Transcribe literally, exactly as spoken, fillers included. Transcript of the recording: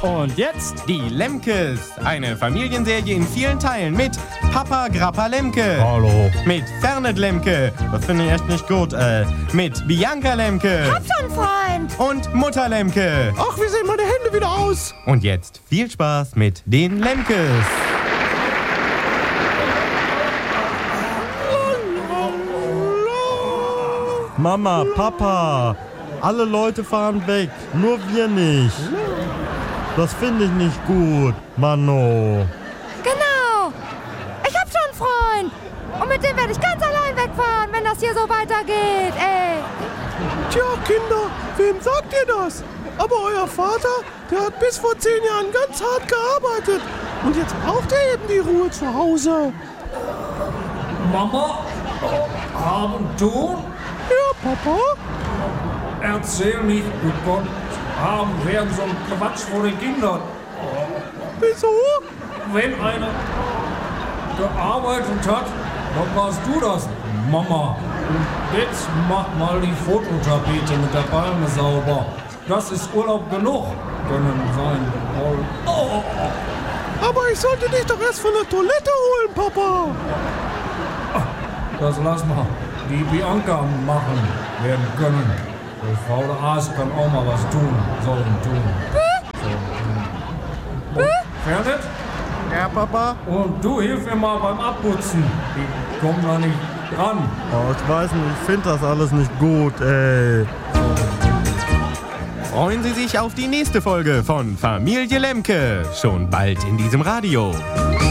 Und jetzt Die Lemkes, eine Familienserie in vielen Teilen mit Papa Grappa Lemke. Hallo. Mit Fernet Lemke, das finde ich echt nicht gut, äh, mit Bianca Lemke. Hab schon, Freund. Und Mutter Lemke. Ach, wie sehen meine Hände wieder aus? Und jetzt viel Spaß mit den Lemkes. Mama, Papa, alle Leute fahren weg, nur wir nicht. Das finde ich nicht gut, Mano. Genau. Ich hab schon einen Freund. Und mit dem werde ich ganz allein wegfahren, wenn das hier so weitergeht, ey. Tja, Kinder, wem sagt ihr das? Aber euer Vater, der hat bis vor zehn Jahren ganz hart gearbeitet. Und jetzt braucht er eben die Ruhe zu Hause. Mama, haben du? Ja, Papa? Erzähl nicht, du Gott, haben während so ein Quatsch vor den Kindern. Wieso? Wenn einer gearbeitet hat, dann warst du das, Mama. Und jetzt mach mal die Fototapete mit der Palme sauber. Das ist Urlaub genug, können sein. Oh, oh, oh. Aber ich sollte dich doch erst von der Toilette holen, Papa. Das lass mal die Bianca machen werden können. Die Frau der Aas kann auch mal was tun, sollen tun. So, tun. Fertig? Ja, Papa? Und du hilf mir mal beim Abputzen. Die kommen da nicht dran. Oh, ich weiß nicht, ich finde das alles nicht gut, ey. Freuen Sie sich auf die nächste Folge von Familie Lemke. Schon bald in diesem Radio.